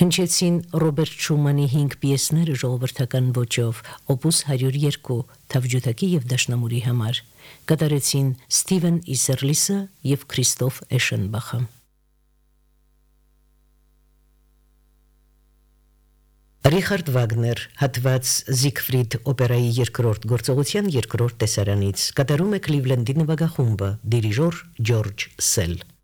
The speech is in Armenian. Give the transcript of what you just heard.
Հնչեցին Ռոբերտ Շումանի 5 պիեսները ժողովրդական ոճով, օպուս 102 թավջութակի եւ դաշնամուրի համար, կատարեցին Ստիվեն Իսերլիսը եւ Քրիստոֆ Էշենբախը։ Ռիխարդ Վագներ, հատված Զիգֆրիդ օպերայի երկրորդ գործողության երկրորդ տեսարանից, կատարում է Քլիվլենդի նվագախումբը, դիրիժոր Ջորջ Սել։